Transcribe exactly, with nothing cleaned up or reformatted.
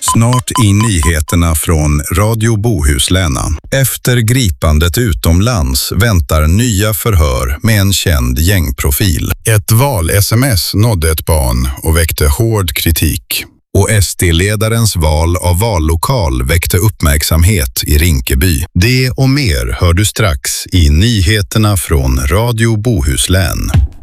Snart i nyheterna från Radio Bohuslän. Efter gripandet utomlands väntar nya förhör med en känd gängprofil. Ett val-sms nådde ett barn och väckte hård kritik. Och S D-ledarens val av vallokal väckte uppmärksamhet i Rinkeby. Det och mer hör du strax i nyheterna från Radio Bohuslän.